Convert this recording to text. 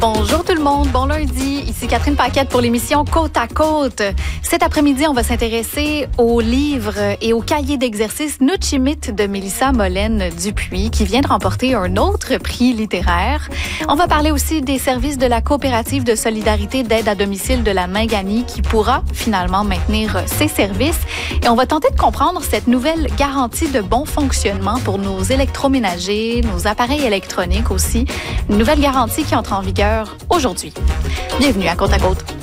Bonjour tout le monde, bon lundi. Ici Catherine Paquette pour l'émission Côte à Côte. Cet après-midi, on va s'intéresser aux livres et aux cahiers d'exercices Nuchimit de Mélissa Molène-Dupuis qui vient de remporter un autre prix littéraire. On va parler aussi des services de la coopérative de solidarité d'aide à domicile de la Mingani qui pourra finalement maintenir ses services. Et on va tenter de comprendre cette nouvelle garantie de bon fonctionnement pour nos électroménagers, nos appareils électroniques aussi. Une nouvelle garantie qui entre en vigueur aujourd'hui. Bienvenue à Côte à Côte.